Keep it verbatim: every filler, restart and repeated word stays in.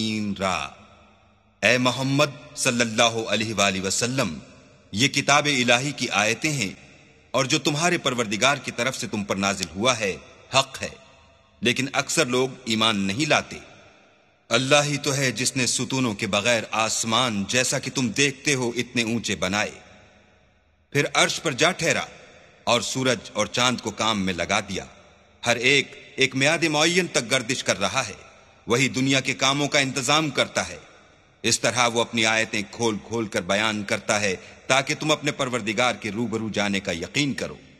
रा। ए मोहम्मद सल्लल्लाहु अलैहि वसल्लम, ये किताब इलाही की आयतें हैं और जो तुम्हारे परवरदिगार की तरफ से तुम पर नाजिल हुआ है हक है, लेकिन अक्सर लोग ईमान नहीं लाते। अल्लाह ही तो है जिसने सुतूनों के बगैर आसमान जैसा कि तुम देखते हो इतने ऊंचे बनाए, फिर अर्श पर जा ठहरा और सूरज और चांद को काम में लगा दिया। हर एक एक मियाद मुअय्यन तक गर्दिश कर रहा है। वही दुनिया के कामों का इंतजाम करता है। इस तरह वो अपनी आयतें खोल खोल कर बयान करता है ताकि तुम अपने परवरदिगार के रूबरू जाने का यकीन करो।